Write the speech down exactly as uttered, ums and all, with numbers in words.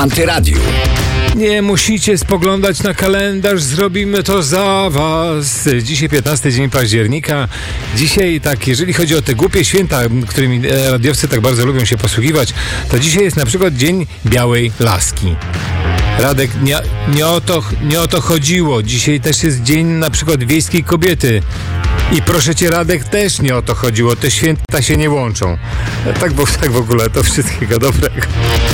Antyradiu. Nie musicie spoglądać na kalendarz, zrobimy to za was. Dzisiaj piętnasty dzień października. Dzisiaj tak, jeżeli chodzi o te głupie święta, którymi radiowcy tak bardzo lubią się posługiwać, to dzisiaj jest na przykład Dzień Białej Laski. Radek, nie, nie, o to, nie o to chodziło. Dzisiaj też jest Dzień na przykład Wiejskiej Kobiety. I proszę cię, Radek, też nie o to chodziło. Te święta się nie łączą. Tak, bo, tak w ogóle, to wszystkiego dobrego.